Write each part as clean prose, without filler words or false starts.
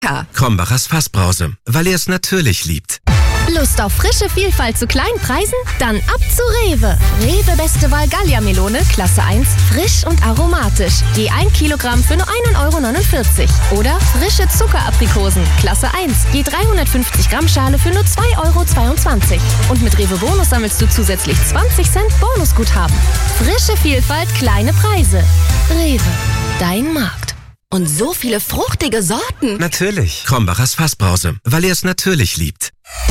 Krombachers Fassbrause, weil er es natürlich liebt. Lust auf frische Vielfalt zu kleinen Preisen? Dann ab zu Rewe. Rewe Beste Wahl Gallia-Melone, Klasse 1, frisch und aromatisch. Je 1 Kilogramm für nur 1,49 €. Oder frische Zuckeraprikosen, Klasse 1, je 350 Gramm Schale für nur 2,22 €. Und mit Rewe Bonus sammelst du zusätzlich 20 Cent Bonusguthaben. Frische Vielfalt, kleine Preise. Rewe, dein Markt. Und so viele fruchtige Sorten. Natürlich. Krombachers Fassbrause, weil er es natürlich liebt.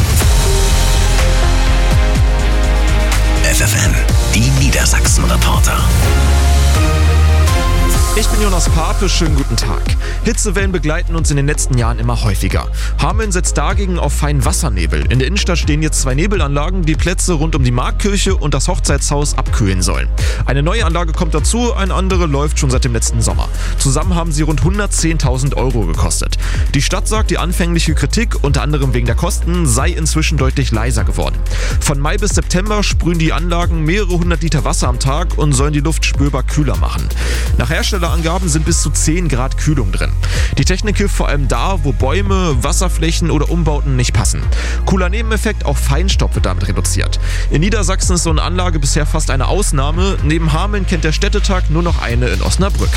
FFN, die Niedersachsen-Reporter. Ich bin Jonas Pape, schönen guten Tag. Hitzewellen begleiten uns in den letzten Jahren immer häufiger. Hameln setzt dagegen auf feinen Wassernebel. In der Innenstadt stehen jetzt 2 Nebelanlagen, die Plätze rund um die Marktkirche und das Hochzeitshaus abkühlen sollen. Eine neue Anlage kommt dazu, eine andere läuft schon seit dem letzten Sommer. Zusammen haben sie rund 110.000 € gekostet. Die Stadt sagt, die anfängliche Kritik, unter anderem wegen der Kosten, sei inzwischen deutlich leiser geworden. Von Mai bis September sprühen die Anlagen mehrere 100 Liter Wasser am Tag und sollen die Luft spürbar kühler machen. Nach Herstellerangaben sind bis zu 10 Grad Kühlung drin. Die Technik hilft vor allem da, wo Bäume, Wasserflächen oder Umbauten nicht passen. Cooler Nebeneffekt, auch Feinstaub wird damit reduziert. In Niedersachsen ist so eine Anlage bisher fast eine Ausnahme. Neben Hameln kennt der Städtetag nur noch eine in Osnabrück.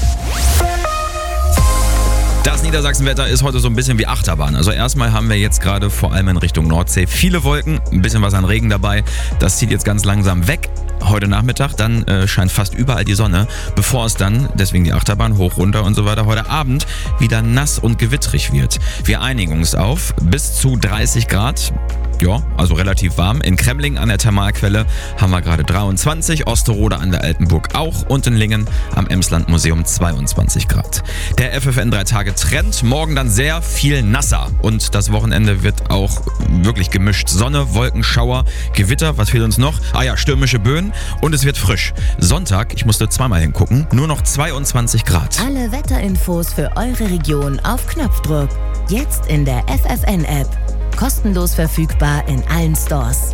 Das Niedersachsenwetter ist heute so ein bisschen wie Achterbahn. Also erstmal haben wir jetzt gerade vor allem in Richtung Nordsee viele Wolken, ein bisschen was an Regen dabei. Das zieht jetzt ganz langsam weg. Heute Nachmittag, dann scheint fast überall die Sonne, bevor es dann, deswegen die Achterbahn, hoch, runter und so weiter, heute Abend wieder nass und gewittrig wird. Wir einigen uns auf bis zu 30 Grad. Ja, also relativ warm. In Kremling an der Thermalquelle haben wir gerade 23, Osterode an der Altenburg auch und in Lingen am Emsland-Museum 22 Grad. Der FFN 3-Tage-Trend, morgen dann sehr viel nasser und das Wochenende wird auch wirklich gemischt. Sonne, Wolken, Schauer, Gewitter, was fehlt uns noch? Stürmische Böen und es wird frisch. Sonntag, ich musste zweimal hingucken, nur noch 22 Grad. Alle Wetterinfos für eure Region auf Knopfdruck. Jetzt in der FFN-App. Kostenlos verfügbar in allen Stores.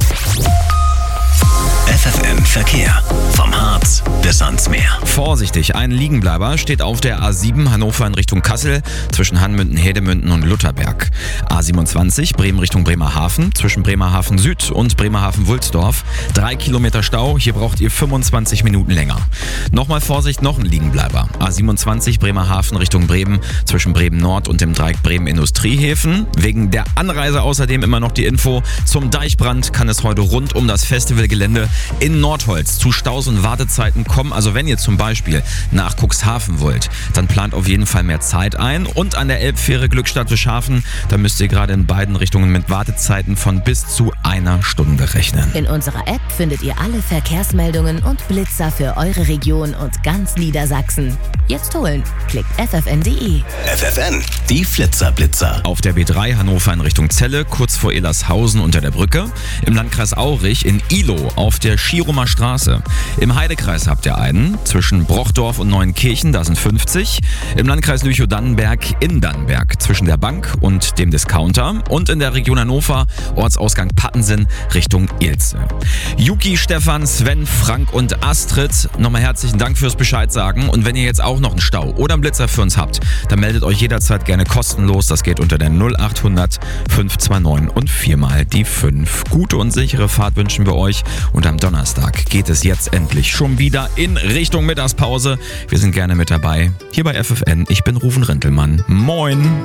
FFN Verkehr. Vom Harz bis ans Meer. Vorsichtig, ein Liegenbleiber steht auf der A7 Hannover in Richtung Kassel zwischen Hanmünden, Hedemünden und Lutherberg. A27 Bremen Richtung Bremerhaven zwischen Bremerhaven Süd und Bremerhaven-Wulsdorf. 3 Kilometer Stau, hier braucht ihr 25 Minuten länger. Nochmal Vorsicht, noch ein Liegenbleiber. A27 Bremerhaven Richtung Bremen zwischen Bremen Nord und dem Dreieck Bremen Industriehäfen. Wegen der Anreise außerdem immer noch die Info. Zum Deichbrand kann es heute rund um das Festivalgelände in Nordholz zu Staus und Wartezeiten kommen. Also wenn ihr zum Beispiel nach Cuxhaven wollt, dann plant auf jeden Fall mehr Zeit ein. Und an der Elbfähre Glückstadt-Wischhafen, da müsst ihr gerade in beiden Richtungen mit Wartezeiten von bis zu 1 Stunde rechnen. In unserer App findet ihr alle Verkehrsmeldungen und Blitzer für eure Region und ganz Niedersachsen. Jetzt holen. Klickt ffn.de. FFN, die Flitzer-Blitzer. Auf der B3 Hannover in Richtung Celle, kurz vor Elershausen unter der Brücke. Im Landkreis Aurich in Ihlow auf der Schierumer Straße. Im Heidekreis habt ihr einen, zwischen Brochdorf und Neuenkirchen, da sind 50. Im Landkreis Lüchow-Dannenberg in Dannenberg, zwischen der Bank und dem Discounter. Und in der Region Hannover, Ortsausgang Pattensen Richtung Ilze. Yuki, Stefan, Sven, Frank und Astrid, nochmal herzlichen Dank fürs Bescheid sagen. Und wenn ihr jetzt auch noch einen Stau oder einen Blitzer für uns habt, dann meldet euch jederzeit gerne kostenlos. Das geht unter der 0800 529 und 4 mal die 5. Gute und sichere Fahrt wünschen wir euch. Und am Donnerstag geht es jetzt endlich schon wieder in Richtung Mittagspause. Wir sind gerne mit dabei. Hier bei FFN. Ich bin Rufen Rintelmann. Moin!